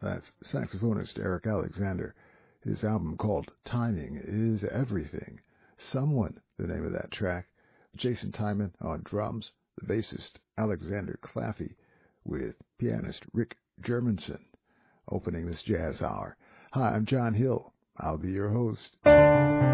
That's saxophonist Eric Alexander. His album called Timing is Everything. Someone, the name of that track. Jason Timon on drums, the bassist Alexander Claffey with pianist Rick Germanson opening this jazz hour. Hi, I'm John Hill. I'll be your host.